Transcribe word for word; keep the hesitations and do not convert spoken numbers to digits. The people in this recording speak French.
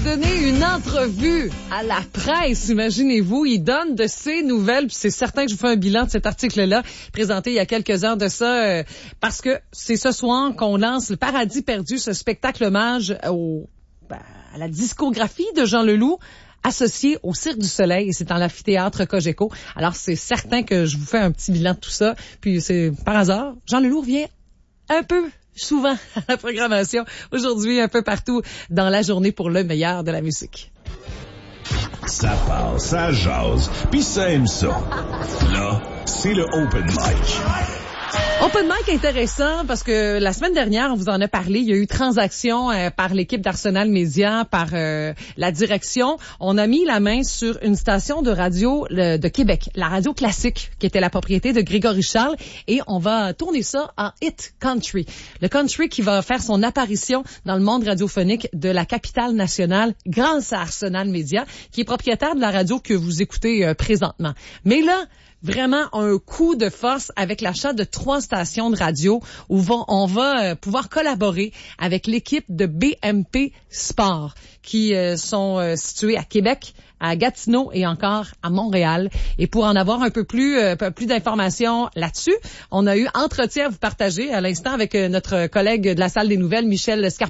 donné une entrevue à la presse, imaginez-vous. Il donne de ses nouvelles, puis c'est certain que je vous fais un bilan de cet article-là, présenté il y a quelques heures de ça, euh, parce que c'est ce soir qu'on lance Le Paradis perdu, ce spectacle hommage au, ben, à la discographie de Jean Leloup, associé au Cirque du Soleil, et c'est dans l'amphithéâtre Cogeco. Alors, c'est certain que je vous fais un petit bilan de tout ça, puis c'est par hasard, Jean Leloup revient un peu souvent à la programmation, aujourd'hui un peu partout dans la journée pour le meilleur de la musique. Ça passe, ça jase, pis ça aime ça. Là, c'est le Open Mic. Open mic intéressant parce que la semaine dernière, on vous en a parlé, il y a eu transaction euh, par l'équipe d'Arsenal Média, par euh, la direction. On a mis la main sur une station de radio le, de Québec, la radio classique, qui était la propriété de Grégory Charles, et on va tourner ça en hit country. Le country qui va faire son apparition dans le monde radiophonique de la capitale nationale grâce à Arsenal Média, qui est propriétaire de la radio que vous écoutez euh, présentement. Mais là, vraiment un coup de force avec l'achat de trois stations de radio où on va pouvoir collaborer avec l'équipe de B M P Sport qui sont situées à Québec, à Gatineau et encore à Montréal. Et pour en avoir un peu plus, un peu plus d'informations là-dessus, on a eu entretien à vous partager à l'instant avec notre collègue de la salle des nouvelles, Michel Scarpelli.